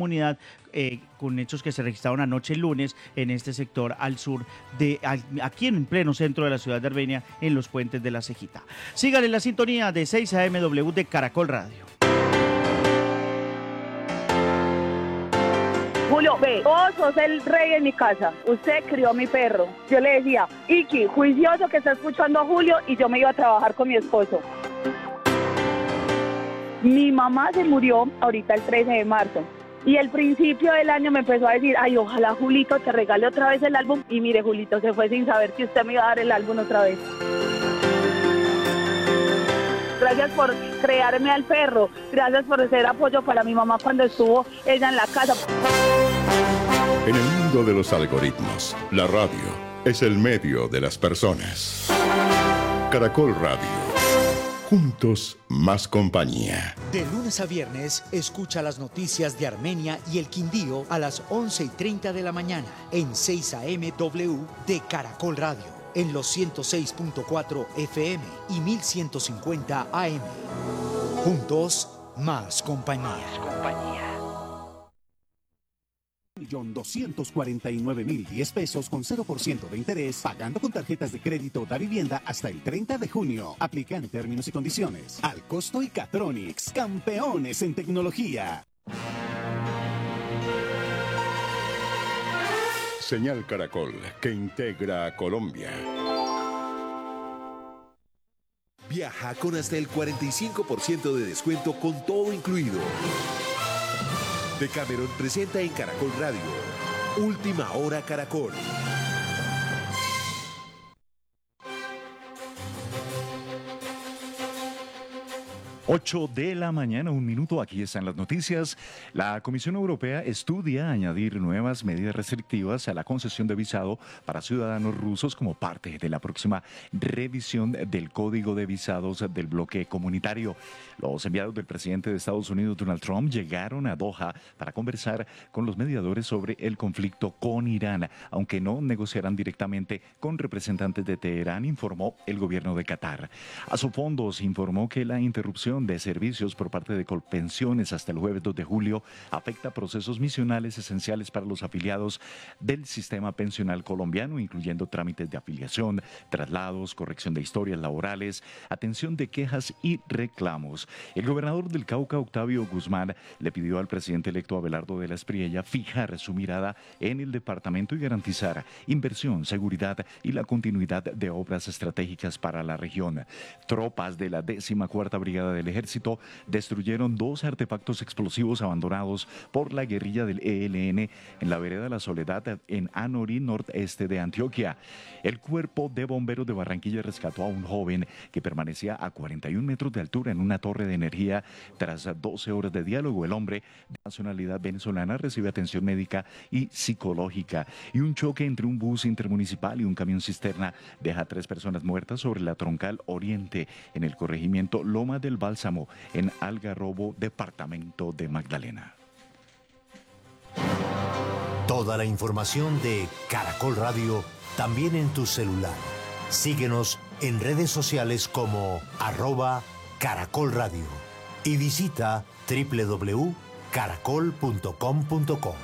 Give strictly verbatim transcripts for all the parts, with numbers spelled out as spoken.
comunidad, eh, con hechos que se registraron anoche lunes en este sector al sur de aquí en pleno centro de la ciudad de Armenia, en los puentes de la Cejita. Sigan en la sintonía de seis A M W de Caracol Radio. Julio, ve, vos sos el rey en mi casa, usted crió a mi perro. Yo le decía, Iki, juicioso que está escuchando a Julio, y yo me iba a trabajar con mi esposo. Mi mamá se murió ahorita el trece de marzo, y el principio del año me empezó a decir, ay, ojalá Julito te regale otra vez el álbum, y mire, Julito se fue sin saber que usted me iba a dar el álbum otra vez. Gracias por crearme al perro, gracias por ser apoyo para mi mamá cuando estuvo ella en la casa. En el mundo de los algoritmos, la radio es el medio de las personas. Caracol Radio. Juntos, más compañía. De lunes a viernes, escucha las noticias de Armenia y el Quindío a las once y treinta de la mañana en seis A M W de Caracol Radio, en los ciento seis punto cuatro F M y mil ciento cincuenta A M. Juntos, más compañía. Más compañía. un millón doscientos cuarenta y nueve mil diez pesos con cero por ciento de interés, pagando con tarjetas de crédito da vivienda hasta el treinta de junio. Aplican términos y condiciones. Al costo y Catronics, campeones en tecnología. Señal Caracol, que integra a Colombia. Viaja con hasta el cuarenta y cinco por ciento de descuento con todo incluido. Decameron presenta en Caracol Radio Última Hora Caracol. ocho de la mañana, un minuto, aquí están las noticias. La Comisión Europea estudia añadir nuevas medidas restrictivas a la concesión de visado para ciudadanos rusos como parte de la próxima revisión del Código de Visados del bloque comunitario. Los enviados del presidente de Estados Unidos, Donald Trump, llegaron a Doha para conversar con los mediadores sobre el conflicto con Irán, aunque no negociarán directamente con representantes de Teherán, informó el gobierno de Qatar. Asofondos informó que la interrupción de servicios por parte de Colpensiones hasta el jueves dos de julio afecta procesos misionales esenciales para los afiliados del sistema pensional colombiano, incluyendo trámites de afiliación, traslados, corrección de historias laborales, atención de quejas y reclamos. El gobernador del Cauca, Octavio Guzmán, le pidió al presidente electo Abelardo de la Espriella fijar su mirada en el departamento y garantizar inversión, seguridad y la continuidad de obras estratégicas para la región. Tropas de la décima cuarta Brigada del Ejército destruyeron dos artefactos explosivos abandonados por la guerrilla del E L N en la vereda La Soledad, en Anorí, noreste de Antioquia. El cuerpo de bomberos de Barranquilla rescató a un joven que permanecía a cuarenta y un metros de altura en una torre de energía. Tras doce horas de diálogo, el hombre de nacionalidad venezolana recibe atención médica y psicológica. Y un choque entre un bus intermunicipal y un camión cisterna deja a tres personas muertas sobre la troncal Oriente en el corregimiento Loma del Bálsamo, en Algarrobo, departamento de Magdalena. Toda la información de Caracol Radio también en tu celular. Síguenos en redes sociales como arroba Caracol Radio y visita doble u doble u doble u punto caracol punto com punto co.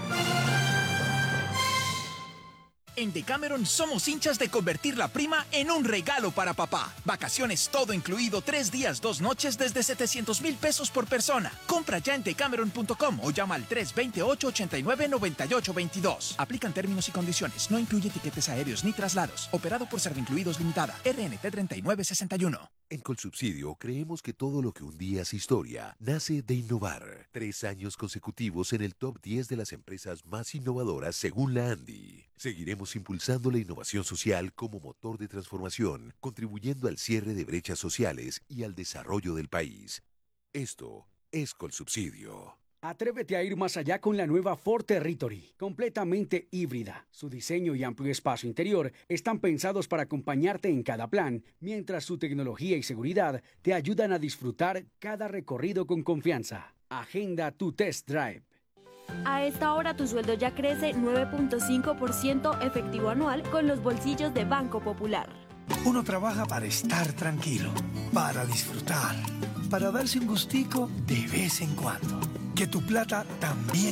En Decameron somos hinchas de convertir la prima en un regalo para papá. Vacaciones todo incluido, tres días, dos noches desde setecientos mil pesos por persona. Compra ya en decameron punto com o llama al tres dos ocho, ocho nueve, nueve ocho dos dos. Aplican términos y condiciones. No incluye tiquetes aéreos ni traslados. Operado por Servincluidos Limitada. R N T treinta y nueve sesenta y uno. En Colsubsidio creemos que todo lo que un día es historia nace de innovar. Tres años consecutivos en el top diez de las empresas más innovadoras según la ANDI. Seguiremos impulsando la innovación social como motor de transformación, contribuyendo al cierre de brechas sociales y al desarrollo del país. Esto es Colsubsidio. Atrévete a ir más allá con la nueva Ford Territory, completamente híbrida. Su diseño y amplio espacio interior están pensados para acompañarte en cada plan, mientras su tecnología y seguridad te ayudan a disfrutar cada recorrido con confianza. Agenda tu test drive. A esta hora tu sueldo ya crece nueve punto cinco por ciento efectivo anual con los bolsillos de Banco Popular. Uno trabaja para estar tranquilo, para disfrutar, para darse un gustico de vez en cuando. Que tu plata también